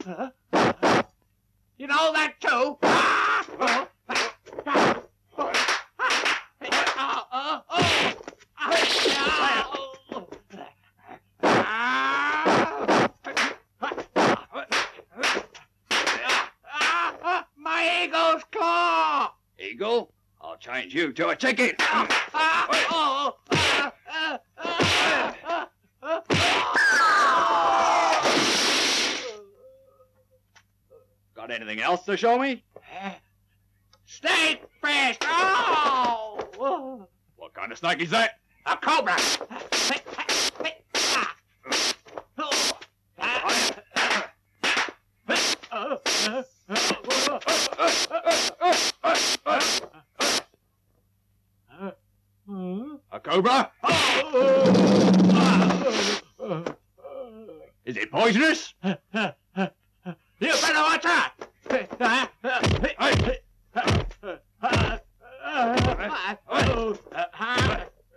You know that too? My eagle's claw! Eagle, I'll change you to a chicken. Got anything else to show me? Snake fish! Oh! What kind of snake is that? A cobra! A cobra? Is it poisonous? You better watch out!